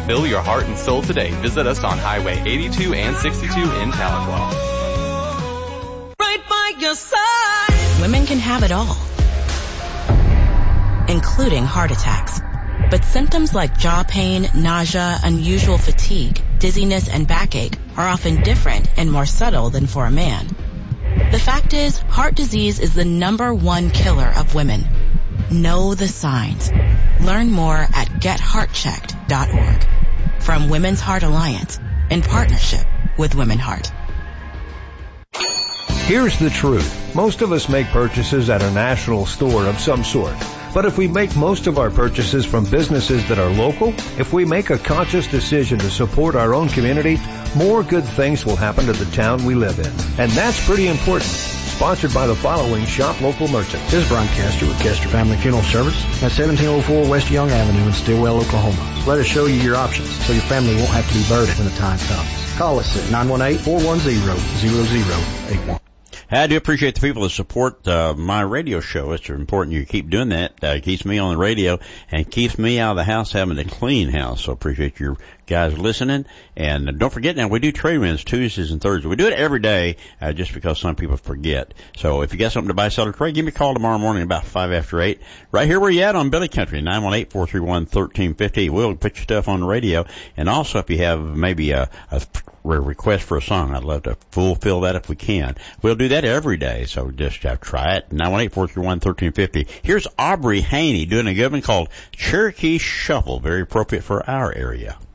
Fill your heart and soul today. Visit us on Highway 82 and 62 in Tahlequah. Right by your side. Women can have it all, including heart attacks. But symptoms like jaw pain, nausea, unusual fatigue, dizziness, and backache are often different and more subtle than for a man. The fact is, heart disease is the #1 killer of women. Know the signs. Learn more at getheartchecked.org. From Women's Heart Alliance, in partnership with Women Heart. Here's the truth. Most of us make purchases at a national store of some sort. But if we make most of our purchases from businesses that are local, if we make a conscious decision to support our own community, more good things will happen to the town we live in. And that's pretty important. Sponsored by the following shop local merchants. This is Brian Castor with Castor Family Funeral Service at 1704 West Young Avenue in Stillwell, Oklahoma. Let us show you your options so your family won't have to be burdened when the time comes. Call us at 918-410-0081. I do appreciate the people that support my radio show. It's important you keep doing that. It keeps me on the radio and keeps me out of the house having a clean house. So appreciate your guys listening. And don't forget now, we do trade winds Tuesdays and Thursdays. We do it every day just because some people forget. So if you got something to buy, sell, or trade, give me a call tomorrow morning about 5 after 8. Right here where you at on Billy Country, 918-431-1350. We'll put your stuff on the radio. And also if you have maybe a request for a song, I'd love to fulfill that if we can. We'll do that every day, so just try it. 918-431-1350. Here's Aubrey Haney doing a good one called Cherokee Shuffle, very appropriate for our area.